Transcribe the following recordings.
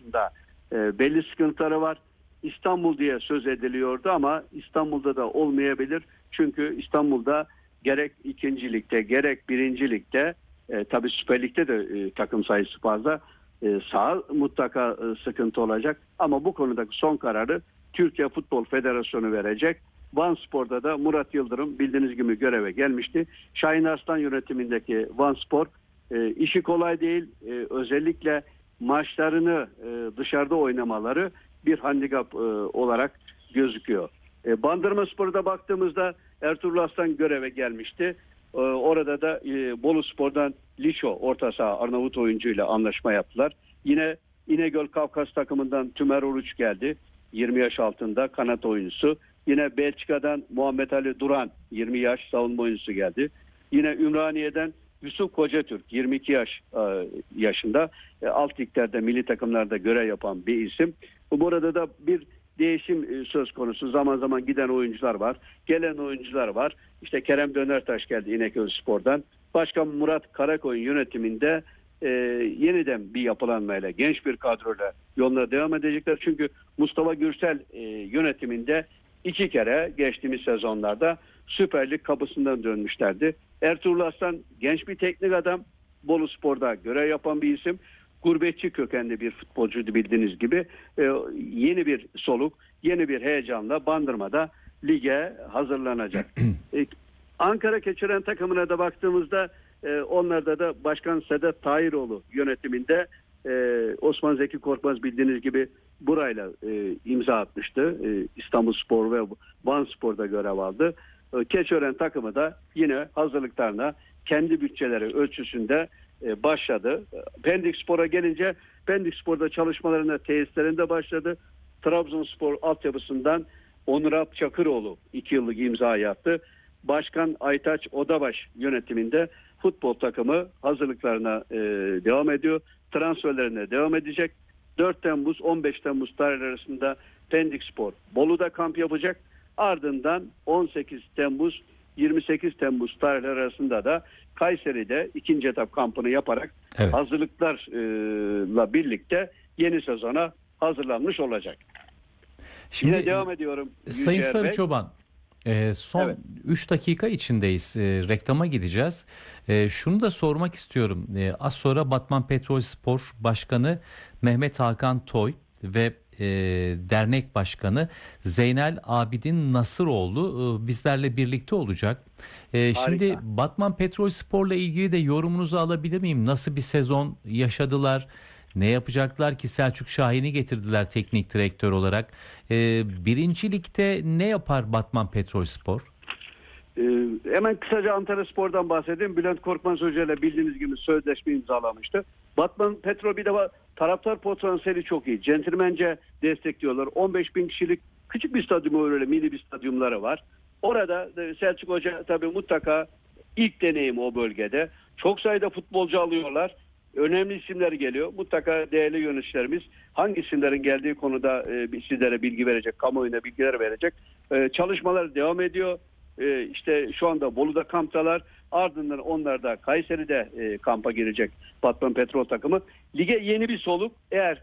konusunda belli sıkıntıları var. İstanbul diye söz ediliyordu ama İstanbul'da da olmayabilir. Çünkü İstanbul'da gerek 2. Lig'de gerek 1. Lig'de tabii Süper Lig'de de takım sayısı fazla. Saha mutlaka sıkıntı olacak. Ama bu konudaki son kararı Türkiye Futbol Federasyonu verecek. Vanspor'da da Murat Yıldırım bildiğiniz gibi göreve gelmişti. Şahin Arslan yönetimindeki Vanspor işi kolay değil. Özellikle maçlarını dışarıda oynamaları bir handikap olarak gözüküyor. Bandırmaspor'da baktığımızda Ertuğrul Aslan göreve gelmişti. Orada da Boluspor'dan Liço orta saha Arnavut oyuncuyla anlaşma yaptılar. Yine İnegöl Kafkas takımından Tümer Oruç geldi. 20 yaş altında kanat oyuncusu. Yine Belçika'dan Muhammed Ali Duran 20 yaş savunma oyuncusu geldi. Yine Ümraniye'den Yusuf Kocatürk 22 yaşında alt liglerde milli takımlarda görev yapan bir isim. Burada da bir değişim söz konusu. Zaman zaman giden oyuncular var. Gelen oyuncular var. İşte Kerem Dönertaş geldi İnegölspor'dan. Başkan Murat Karakoyun yönetiminde yeniden bir yapılanmayla, genç bir kadroyla yoluna devam edecekler. Çünkü Mustafa Gürsel yönetiminde 2 kere geçtiğimiz sezonlarda Süper Lig kapısından dönmüşlerdi. Ertuğrul Aslan genç bir teknik adam. Boluspor'da görev yapan bir isim. Gurbetçi kökenli bir futbolcuydu bildiğiniz gibi. Yeni bir soluk, yeni bir heyecanla Bandırma'da lige hazırlanacak. Ankara Keçiören takımına da baktığımızda onlarda da Başkan Sedat Tahiroğlu yönetiminde Osman Zeki Korkmaz bildiğiniz gibi burayla imza atmıştı. İstanbulspor ve Vanspor'da görev aldı. Keçiören takımı da yine hazırlıklarına kendi bütçeleri ölçüsünde başladı. Pendikspor'a gelince Pendikspor'da çalışmalarına tesislerinde başladı. Trabzonspor altyapısından Onur Alp Çakıroğlu 2 yıllık imza attı. Başkan Aytaç Odabaş yönetiminde futbol takımı hazırlıklarına devam ediyor. Transferlerine devam edecek. 4 Temmuz 15 Temmuz tarihleri arasında Pendikspor Bolu'da kamp yapacak. Ardından 18 Temmuz 28 Temmuz tarihleri arasında da Kayseri'de 2. etap kampını yaparak hazırlıklarla birlikte yeni sezona hazırlanmış olacak. Şimdi yine devam ediyorum. Sayın Sarıçoban, son 3 dakika içindeyiz. Reklama gideceğiz. Şunu da sormak istiyorum. Az sonra Batman Petrolspor Başkanı Mehmet Hakan Toy ve dernek başkanı Zeynel Abidin Nasıroğlu bizlerle birlikte olacak. Şimdi Batman Petrolspor'la ilgili de yorumunuzu alabilir miyim? Nasıl bir sezon yaşadılar? Ne yapacaklar ki? Selçuk Şahin'i getirdiler teknik direktör olarak. 1. Lig'de ne yapar Batman Petrolspor? Hemen kısaca Antalyaspor'dan bahsedeyim. Bülent Korkmaz Hoca ile bildiğiniz gibi sözleşme imzalamıştı. Batman Petrol bir de taraftar potansiyeli çok iyi. Centilmence destekliyorlar. 15.000 kişilik küçük bir stadyum, öyle mini bir stadyumları var. Orada Selçuk Hoca tabii mutlaka ilk deneyimi o bölgede. Çok sayıda futbolcu alıyorlar. Önemli isimler geliyor. Mutlaka değerli yöneticilerimiz hangi isimlerin geldiği konuda sizlere bilgi verecek, kamuoyuna bilgiler verecek. Çalışmalar devam ediyor. İşte şu anda Bolu'da kamptalar. Ardından onlar da Kayseri'de kampa girecek Batman Petrol takımı. Lige yeni bir soluk. Eğer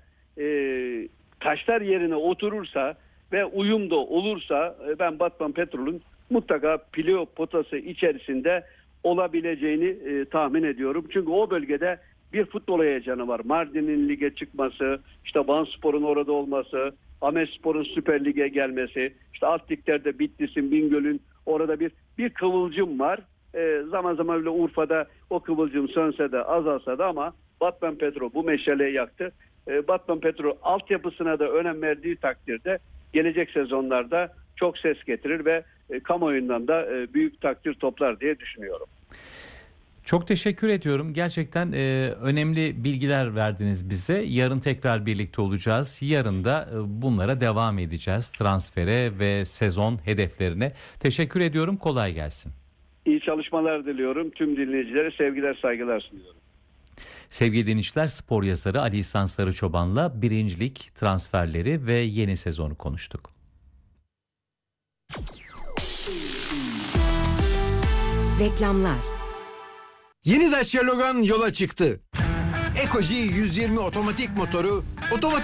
taşlar yerine oturursa ve uyum da olursa ben Batman Petrol'ün mutlaka playoff potası içerisinde olabileceğini tahmin ediyorum. Çünkü o bölgede bir futbol heyecanı var. Mardin'in lige çıkması, işte Vanspor'un orada olması, Ahmetspor'un Süper Lig'e gelmesi, işte alt liglerde Bitlis'in, Bingöl'ün orada bir kıvılcım var. Zaman zaman öyle Urfa'da o kıvılcım sönse de azalsa da ama Batman Petrol bu meşaleyi yaktı. Batman Petrol altyapısına da önem verdiği takdirde gelecek sezonlarda çok ses getirir ve kamuoyundan da büyük takdir toplar diye düşünüyorum. Çok teşekkür ediyorum. Gerçekten önemli bilgiler verdiniz bize. Yarın tekrar birlikte olacağız. Yarın da bunlara devam edeceğiz. Transfere ve sezon hedeflerine. Teşekkür ediyorum. Kolay gelsin. İyi çalışmalar diliyorum. Tüm dinleyicilere sevgiler, saygılar sunuyorum. Sevgili dinleyiciler, spor yazarı Ali İhsan Sarıçoban'la 1. Lig transferleri ve yeni sezonu konuştuk. Reklamlar. Yeni Dacia Logan yola çıktı. Ekoji 120 otomatik motoru, otomatik